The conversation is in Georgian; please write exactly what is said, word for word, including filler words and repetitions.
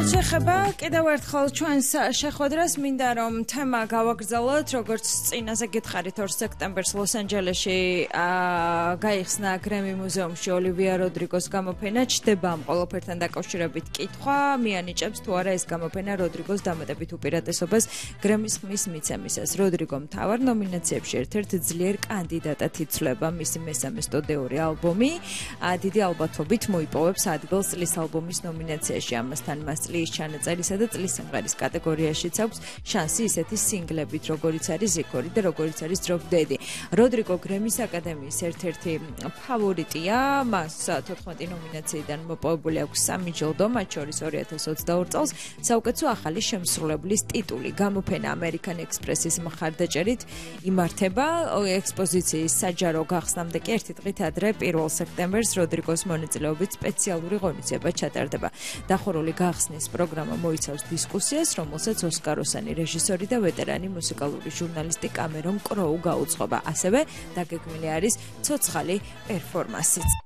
შეხება კიდევ ერთხელ ჩვენს შეხვედრას მინდა რომ თემა გავაგრძელოთ როგორც წინაზე გითხარით ორ სექტემბერს ლოს-ანჯელესში გაიხსნა გრემი მუზეუმში ოლივია როდრიგოს გამოფენა ჩდება ამ ყველაფერთან დაკავშირებით კითხვა მიანიჭებს თუ არა ეს გამოფენა როდრიგოს დამატებით უპირატესობას გრემის ხმის მიცემისას როდრიგო მთავარ ნომინაციებში ერთ-ერთ ძლიერ კანდიდატად ითვლება მისი მესამე სტუდიური ალბომი დიდი ალბათობით მოიპოვებს ადგილს წლის ალბომის ნომინაციაში ამასთან მას წლის ჩანაწერისა და წლის სიმღერის კატეგორიაშიც აქვს შანსი ისეთი სინგლებით როგორიც არის ზიქორი და როგორიც არის Drop Dead. როდრიგო გრემის აკადემიის ერთ-ერთი ფავორიტია მას თოთხმეტი ნომინაციიდან მოპოვებული აქვს სამი ჯილდო მათ შორის ორი ათას ოცდაორი წელს საუკეთესო ახალი შემსრულებლის ტიტული გამოფენა American Express-ის მხარდაჭერით იმართება ექსპოზიციის საჯარო გახსნამდე კი ერთი დღით ადრე პირველ სექტემბერს როდრიგოს მონაწილეობით სპეციალური ღონისძიება ჩატარდება დახურული გახსნის პროგრამა მოიცავს დისკუსიას, რომელსაც ოსკაროსანი რეჟისორი და ვეტერანი მუსიკალური ჟურნალისტი კამერონ კროუ გაუძღობა. ასევე დაგეგმილი არის ცოცხალი პერფორმანსიც.